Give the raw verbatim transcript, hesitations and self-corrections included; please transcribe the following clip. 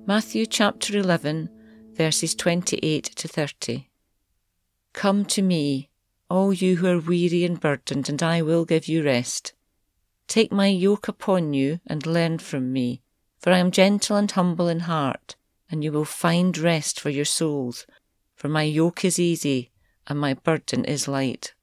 Matthew chapter eleven, verses twenty-eight to thirty. Come to me, all you who are weary and burdened, and I will give you rest. Take my yoke upon you and learn from me, for I am gentle and humble in heart, and you will find rest for your souls. For my yoke is easy and my burden is light.